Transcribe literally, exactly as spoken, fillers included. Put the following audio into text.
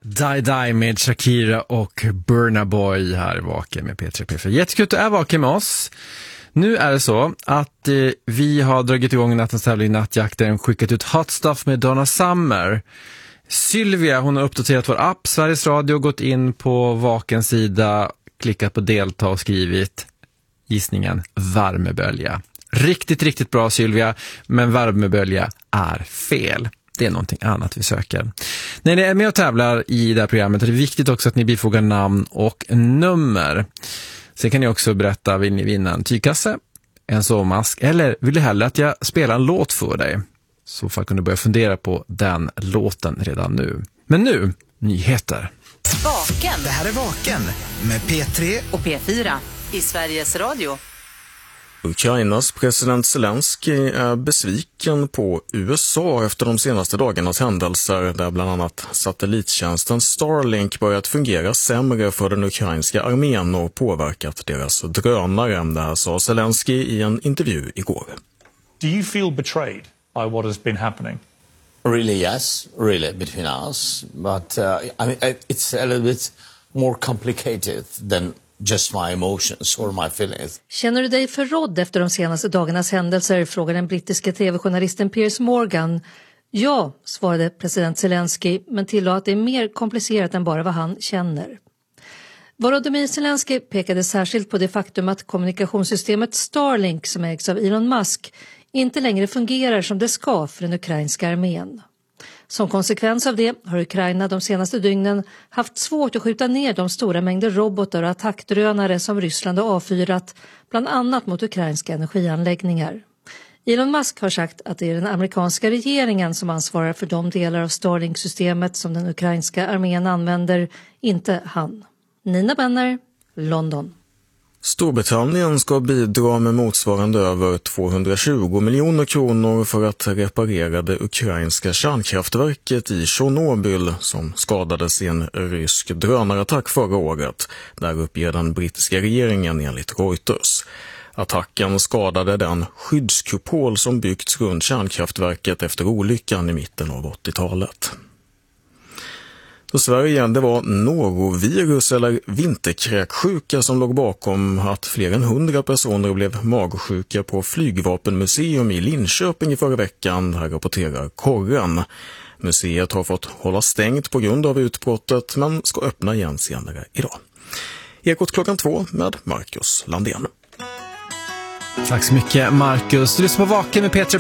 Die Die med Shakira och Burna Boy här vaken med P tre P fyra. Jättekul att du är vaken med oss. Nu är det så att eh, vi har dragit igång nattens tävling Nattjakten, skickat ut Hot Stuff med Donna Summer. Sylvia, hon har uppdaterat vår app Sveriges Radio, gått in på Vakens sida, klickat på delta och skrivit gissningen värmebölja. Riktigt, riktigt bra Sylvia, men värmebölja är fel. Det är någonting annat vi söker. När ni är med och tävlar i det här programmet är det viktigt också att ni bifogar namn och nummer. Sen kan ni också berätta, vill ni vinna en tygkasse, en sovmask, eller vill du hellre att jag spelar en låt för dig? Så fall kan du börja fundera på den låten redan nu. Men nu, nyheter. Vaken. Det här är Vaken med P tre och P fyra i Sveriges Radio. Ukrainas president Zelensky är besviken på U S A efter de senaste dagarnas händelser där bland annat satellittjänsten Starlink börjat fungera sämre för den ukrainska armén och påverkat deras drönare. Det här sa Zelensky i en intervju igår. Do you feel betrayed by what has been happening? Really, yes, really, between us. But uh, I mean, it's a little bit more complicated than just my emotions or my feelings. Känner du dig förrådd efter de senaste dagarnas händelser, frågar den brittiska tv-journalisten Piers Morgan. Ja, svarade president Zelensky, men tillade att det är mer komplicerat än bara vad han känner. Volodymyr Zelensky pekade särskilt på det faktum att kommunikationssystemet Starlink, som ägs av Elon Musk, inte längre fungerar som det ska för den ukrainska armén. Som konsekvens av det har Ukraina de senaste dygnen haft svårt att skjuta ner de stora mängder robotar och attackdrönare som Ryssland har avfyrat, bland annat mot ukrainska energianläggningar. Elon Musk har sagt att det är den amerikanska regeringen som ansvarar för de delar av Starlink-systemet som den ukrainska armén använder, inte han. Nina Benner, London. Storbritannien ska bidra med motsvarande över tvåhundratjugo miljoner kronor för att reparera det ukrainska kärnkraftverket i Tjernobyl som skadades i en rysk drönarattack förra året. Där uppger den brittiska regeringen enligt Reuters. Attacken skadade den skyddskupol som byggts runt kärnkraftverket efter olyckan i mitten av åttiotalet. Så Sverige, det var norovirus eller vinterkräksjuka som låg bakom att fler än hundra personer blev magsjuka på Flygvapenmuseum i Linköping i förra veckan, här rapporterar Korren. Museet har fått hålla stängt på grund av utbrottet men ska öppna igen senare idag. Ekot klockan två med Marcus Landén. Tack så mycket Marcus. Du lyssnar på Vaken med P tre